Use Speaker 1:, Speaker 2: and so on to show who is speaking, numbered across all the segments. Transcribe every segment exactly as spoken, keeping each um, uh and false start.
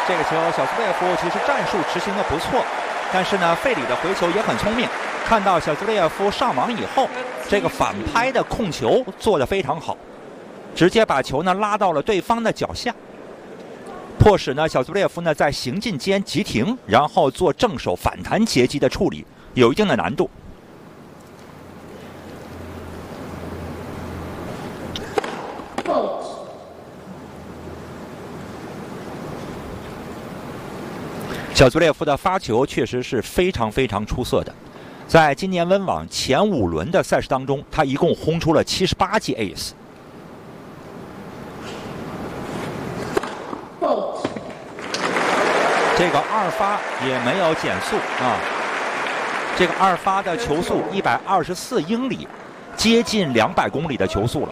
Speaker 1: 这个球小兹列夫其实战术执行的不错，但是呢，费里的回球也很聪明。看到小兹列夫上网以后，这个反拍的控球做得非常好，直接把球呢拉到了对方的脚下，迫使呢小兹列夫呢在行进间急停，然后做正手反弹截击的处理，有一定的难度。小兹列夫的发球确实是非常非常出色的，在今年温网前五轮的赛事当中，他一共轰出了七十八记 ace。这个二发也没有减速啊，这个二发的球速一百二十四英里，接近两百公里的球速了。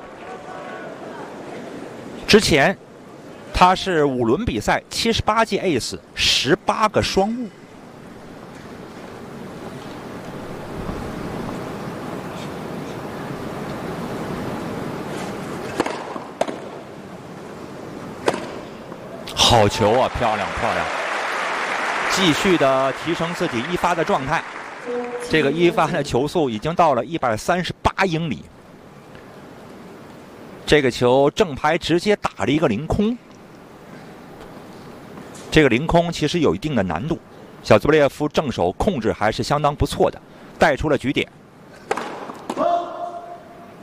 Speaker 1: 之前他是五轮比赛七十八记 ace， 十八个双误。好球啊，漂亮漂亮！继续的提升自己一发的状态，这个一发的球速已经到了一百三十八英里。这个球正拍直接打了一个凌空。这个凌空其实有一定的难度，小兹列夫正手控制还是相当不错的，带出了局点。